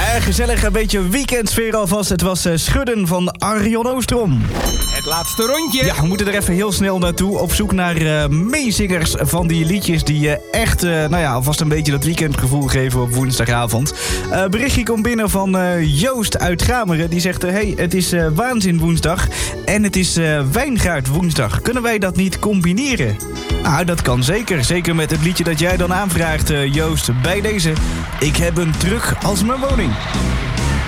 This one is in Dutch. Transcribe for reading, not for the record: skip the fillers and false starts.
Gezellig, een beetje weekendsfeer alvast. Het was Schudden van Arjon Oostrom. Het laatste rondje. Ja, we moeten er even heel snel naartoe. Op zoek naar meezingers van die liedjes die je echt, alvast een beetje dat weekendgevoel geven op woensdagavond. Berichtje komt binnen van Joost uit Gameren. Die zegt, hey, het is Waanzin woensdag en het is Wijngaard woensdag. Kunnen wij dat niet combineren? Nou, dat kan zeker. Zeker met het liedje dat jij dan aanvraagt, Joost. Bij deze, ik heb een terug als mijn woning.